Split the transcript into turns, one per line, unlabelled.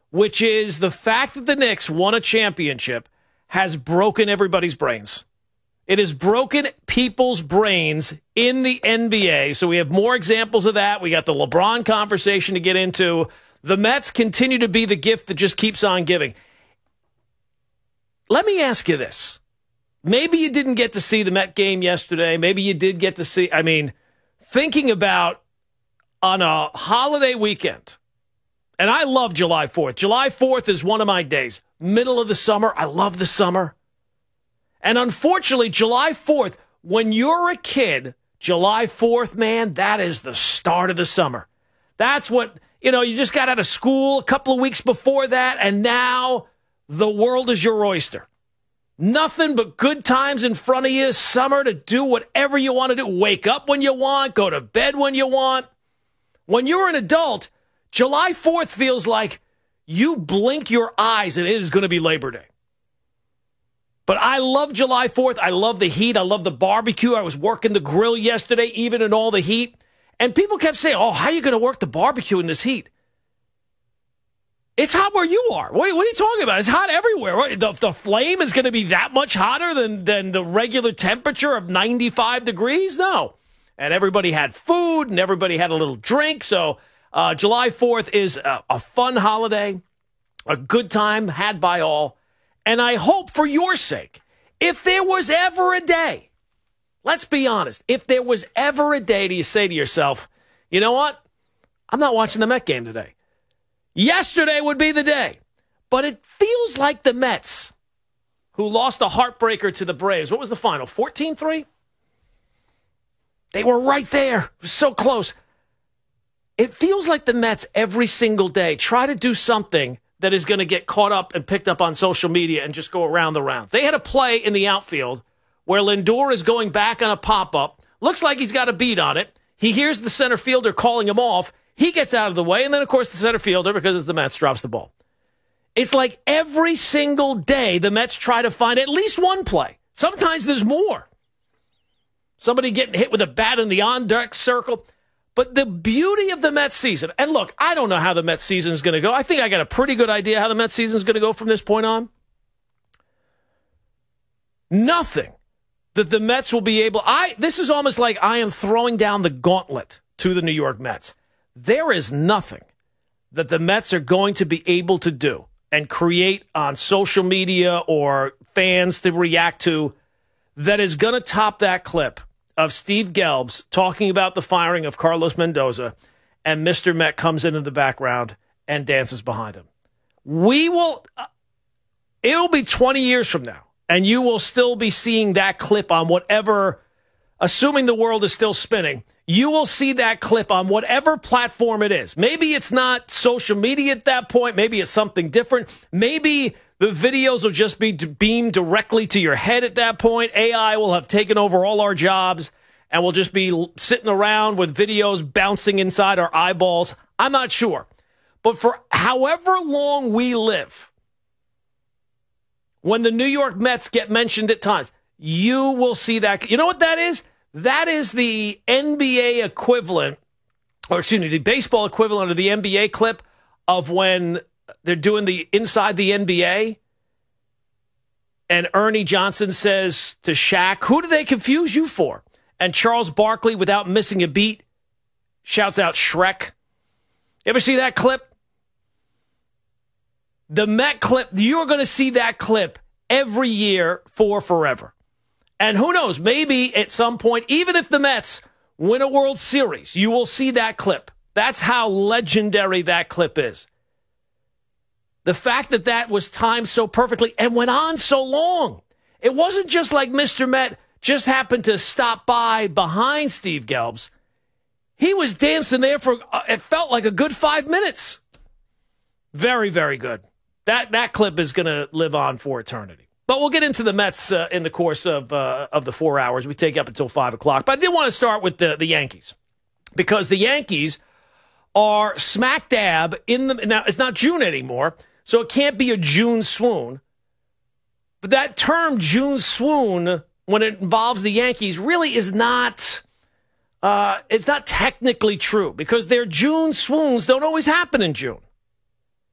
which is the fact that the Knicks won a championship has broken everybody's brains. It has broken people's brains in the NBA. So we have more examples of that. We got the LeBron conversation to get into. The Mets continue to be the gift that just keeps on giving. Let me ask you this. Maybe you didn't get to see the Met game yesterday. Maybe you did get to see. I mean, thinking about on a holiday weekend, and I love July 4th. July 4th is one of my days. Middle of the summer. I love the summer. And unfortunately, July 4th, when you're a kid, July 4th, man, that is the start of the summer. That's what, you just got out of school a couple of weeks before that, and now the world is your oyster. Nothing but good times in front of you, summer to do whatever you want to do. Wake up when you want, go to bed when you want. When you're an adult, July 4th feels like you blink your eyes and it is going to be Labor Day. But I love July 4th. I love the heat. I love the barbecue. I was working the grill yesterday, even in all the heat. And people kept saying, oh, how are you going to work the barbecue in this heat? It's hot where you are. What are you talking about? It's hot everywhere. Right? The flame is going to be that much hotter than the regular temperature of 95 degrees? No. And everybody had food and everybody had a little drink. So July 4th is a fun holiday, a good time had by all. And I hope for your sake, if there was ever a day, let's be honest, if there was ever a day, do you say to yourself, you know what? I'm not watching the Met game today. Yesterday would be the day. But it feels like the Mets, who lost a heartbreaker to the Braves. What was the final? 14-3? They were right there. It was so close. It feels like the Mets every single day try to do something that is going to get caught up and picked up on social media and just go around the rounds. They had a play in the outfield where Lindor is going back on a pop-up. Looks like he's got a beat on it. He hears the center fielder calling him off. He gets out of the way, and then, of course, the center fielder, because it's the Mets, drops the ball. It's like every single day the Mets try to find at least one play. Sometimes there's more. Somebody getting hit with a bat in the on-deck circle. But the beauty of the Mets season, and look, I don't know how the Mets season is going to go. I think I got a pretty good idea how the Mets season is going to go from this point on. Nothing that the Mets will be able... This is almost like I am throwing down the gauntlet to the New York Mets. There is nothing that the Mets are going to be able to do and create on social media or fans to react to that is going to top that clip of Steve Gelbs talking about the firing of Carlos Mendoza, and Mr. Met comes into the background and dances behind him. It'll be 20 years from now, and you will still be seeing that clip on whatever, assuming the world is still spinning, you will see that clip on whatever platform it is. Maybe it's not social media at that point. Maybe it's something different. Maybe the videos will just be beamed directly to your head at that point. AI will have taken over all our jobs, and we'll just be sitting around with videos bouncing inside our eyeballs. I'm not sure. But for however long we live, when the New York Mets get mentioned at times, you will see that. You know what that is? That is the NBA equivalent, or excuse me, the baseball equivalent of the NBA clip of when they're doing the Inside the NBA, and Ernie Johnson says to Shaq, who do they confuse you for? And Charles Barkley, without missing a beat, shouts out Shrek. You ever see that clip? The Met clip, you're going to see that clip every year for forever. And who knows, maybe at some point, even if the Mets win a World Series, you will see that clip. That's how legendary that clip is. The fact that that was timed so perfectly and went on so long. It wasn't just like Mr. Met just happened to stop by behind Steve Gelbs. He was dancing there for, it felt like a good 5 minutes. Very, very good. That clip is going to live on for eternity. But we'll get into the Mets in the course of the 4 hours. We take up until 5 o'clock. But I did want to start with the Yankees, because the Yankees are smack dab in the... Now, it's not June anymore, so it can't be a June swoon. But that term, June swoon, when it involves the Yankees, really is not... it's not technically true, because their June swoons don't always happen in June.